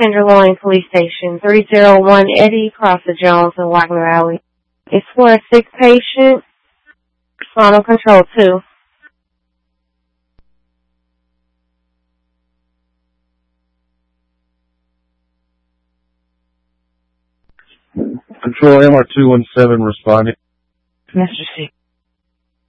Tenderloin Police Station, 301 Eddie, across the Jones and Wagner Alley. It's for a sick patient. Final control 2. Control MR217 responding. Master C.